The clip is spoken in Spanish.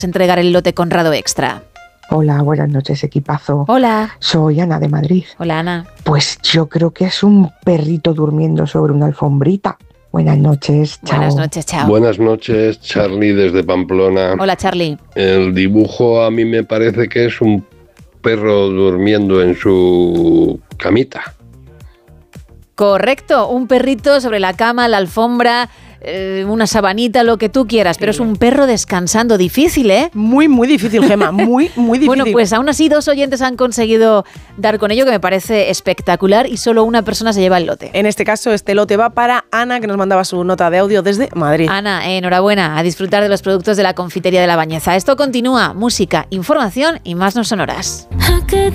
entregar el lote Conrado Extra. Hola, buenas noches, equipazo. Hola. Soy Ana de Madrid. Hola, Ana. Pues yo creo que es un perrito durmiendo sobre una alfombrita. Buenas noches, chao. Buenas noches, chao. Buenas noches, Charlie desde Pamplona. Hola, Charlie. El dibujo a mí me parece que es un perro durmiendo en su camita. Correcto, un perrito sobre la cama, la alfombra, una sabanita, lo que tú quieras, pero es un perro descansando. Difícil, ¿eh? Muy, muy difícil, Gemma, muy, muy difícil. Bueno, pues aún así 2 oyentes han conseguido dar con ello, que me parece espectacular, y solo una persona se lleva el lote. En este caso, este lote va para Ana, que nos mandaba su nota de audio desde Madrid. Ana, enhorabuena, a disfrutar de los productos de la Confitería de la Bañeza. Esto continúa, música, información y más no sonoras.